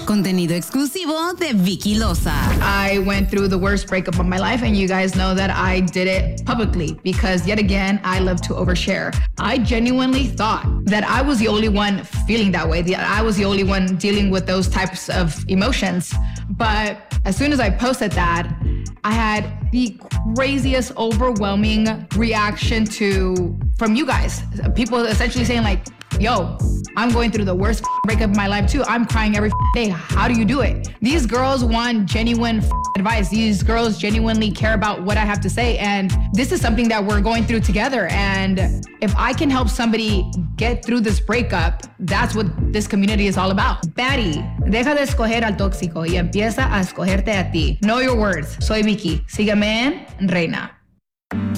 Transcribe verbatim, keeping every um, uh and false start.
Contenido exclusivo de Vicky Loza. I went through the worst breakup of my life, and you guys know that I did it publicly because, yet again, I love to overshare. I genuinely thought that I was the only one feeling that way, that I was the only one dealing with those types of emotions. But as soon as I posted that, I had the craziest, overwhelming reaction to from you guys. People essentially saying like, yo, I'm going through the worst breakup of my life too. I'm crying every day. How do you do it? These girls want genuine advice. These girls genuinely care about what I have to say. And this is something that we're going through together. And if I can help somebody get through this breakup, that's what this community is all about. Baddie, deja de escoger al tóxico y empieza a escogerte a ti. Know your words. Soy Vicky. Sígueme en Reina.